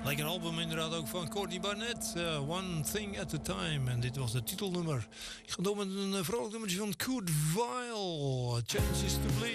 Lekker album inderdaad ook van Courtney Barnett. One Thing at a Time. En dit was het titelnummer. Ik ga door met een vrolijk nummertje van Kurt Weill. Chances to Bleed.